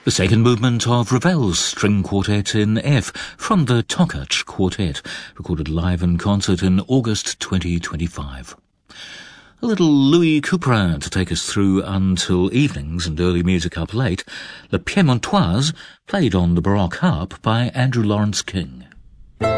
The second movement of Ravel's String Quartet in F from the Tokac Quartet, recorded live in concert in August 2025. A little Louis Couperin to take us through until evenings and early music up late, La Piemontoise, played on the Baroque harp by Andrew Lawrence King.